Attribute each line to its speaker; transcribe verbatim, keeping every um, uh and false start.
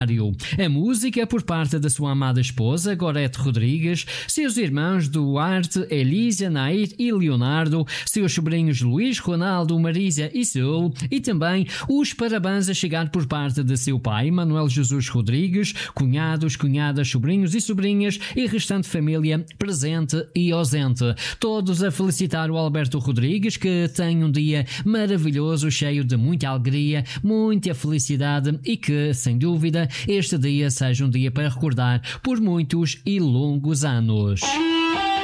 Speaker 1: A música por parte da sua amada esposa, Gorete Rodrigues, seus irmãos Duarte, Elísia, Nair e Leonardo, seus sobrinhos Luís, Ronaldo, Marisa e Saul, e também os parabéns a chegar por parte de seu pai, Manuel Jesus Rodrigues, cunhados, cunhadas, sobrinhos e sobrinhas e restante família presente e ausente. Todos a felicitar o Alberto Rodrigues, que tem um dia maravilhoso, cheio de muita alegria, muita felicidade e que, sem dúvida, este dia seja um dia para recordar por muitos e longos anos.